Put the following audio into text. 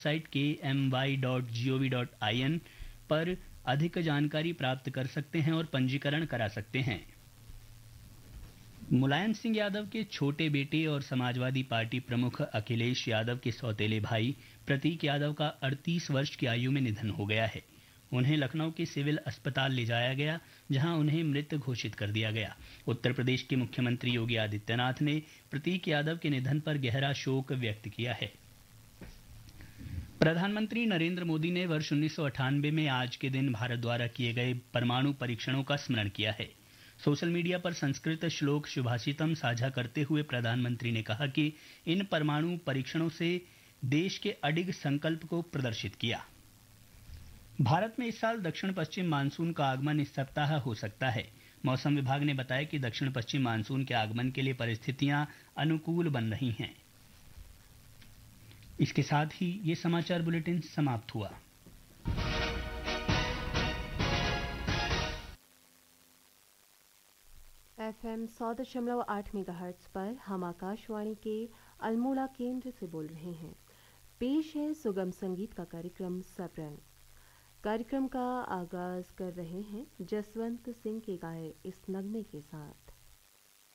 Website kmy.gov.in पर अधिक जानकारी प्राप्त कर सकते हैं और पंजीकरण करा सकते हैं। मुलायम सिंह यादव के छोटे बेटे और समाजवादी पार्टी प्रमुख अखिलेश यादव के सौतेले भाई प्रतीक यादव का 38 वर्ष की आयु में निधन हो गया है। उन्हें लखनऊ के सिविल अस्पताल ले जाया गया, जहां उन्हें मृत घोषित कर दिया गया। उत्तर प्रदेश के मुख्यमंत्री योगी आदित्यनाथ ने प्रतीक यादव के निधन पर गहरा शोक व्यक्त किया है। प्रधानमंत्री नरेंद्र मोदी ने वर्ष 1998 में आज के दिन भारत द्वारा किए गए परमाणु परीक्षणों का स्मरण किया है। सोशल मीडिया पर संस्कृत श्लोक शुभाषितम साझा करते हुए प्रधानमंत्री ने कहा कि इन परमाणु परीक्षणों से देश के अडिग संकल्प को प्रदर्शित किया। भारत में इस साल दक्षिण पश्चिम मानसून का आगमन इस सप्ताह हो सकता है। मौसम विभाग ने बताया कि दक्षिण पश्चिम मानसून के आगमन के लिए परिस्थितियां अनुकूल बन रही हैं। इसके साथ ही ये समाचार बुलेटिन समाप्त हुआ। FM 100.8 मेगाहर्ट्ज पर हम आकाशवाणी के अल्मोड़ा केंद्र से बोल रहे हैं। पेश है सुगम संगीत का कार्यक्रम सप्रेम। कार्यक्रम का आगाज कर रहे हैं जसवंत सिंह के गाए इस नगमे के साथ।